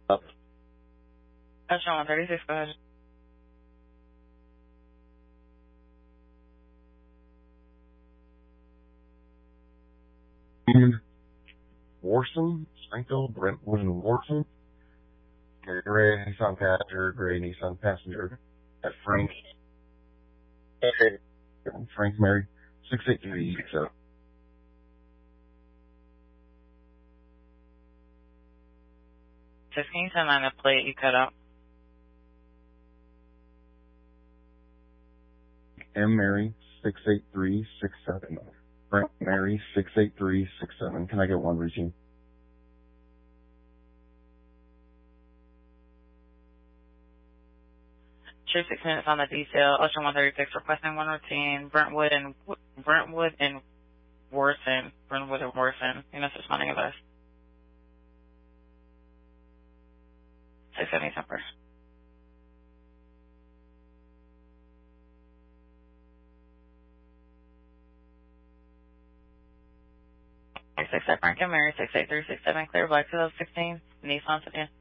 Up. Ocean 136, go ahead. Warson, Springfield, Brentwood, and Warson. Gray Nissan passenger, gray Nissan passenger. At Frank. Frank Mary, 683. So. 16, send on the plate you cut out. M. Mary, 68367. Frank Mary, 68367. Can I get one routine? True 6 minutes on the detail. Ocean 136 requesting one routine. Brentwood and Warson. Brentwood and Warson. Units responding of us. 670 temper. 6 at Frank and Mary, 68367, clear black 2016, Nissan sedan.